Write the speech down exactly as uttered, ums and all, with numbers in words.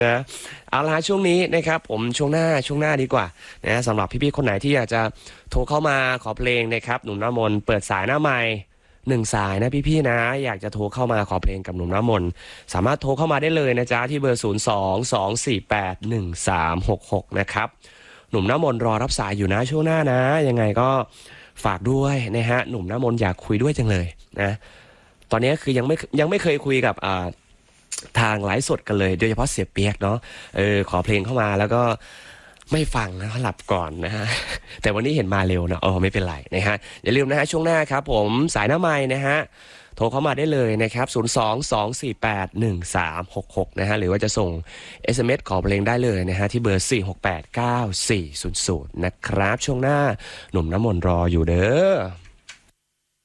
นะเอาละช่วงนี้นะครับผมช่วงหน้าช่วงหน้าดีกว่านะสำหรับพี่ๆคนไหนที่อยากจะโทรเข้ามาขอเพลงนะครับหนุ่มน้ำมนต์เปิดสายหน้าไมค์หนึ่งสายนะพี่ๆนะอยากจะโทรเข้ามาขอเพลงกับหนุ่มน้ำมนต์สามารถโทรเข้ามาได้เลยนะจ๊ะที่เบอร์ศูนย์สองสองสี่แปดหนึ่งสามหกหกนะครับหนุ่มน้ำมนต์รอรับสายอยู่นะช่วงหน้านะยังไงก็ฝากด้วยนะฮะหนุ่มน้ำมนต์อยากคุยด้วยจังเลยนะตอนนี้คือยังไม่ยังไม่เคยคุยกับอ่าทางไลฟ์สดกันเลยโดยเฉพาะเสียเปียกเนาะเออขอเพลงเข้ามาแล้วก็ไม่ฟังนะหลับก่อนนะฮะแต่วันนี้เห็นมาเร็วนะอ๋อไม่เป็นไรนะฮะอย่าลืมนะฮะช่วงหน้าครับผมสายหน้าไม้นะฮะโทรเข้ามาได้เลยนะครับศูนย์สองสองสี่แปดหนึ่งสามหกหกนะฮะหรือว่าจะส่ง เอส เอ็ม เอส ขอเพลงได้เลยนะฮะที่เบอร์สี่หกแปดเก้าสี่ศูนย์ศูนย์นะครับช่วงหน้าหนุ่มน้ำมนต์รออยู่เด้อ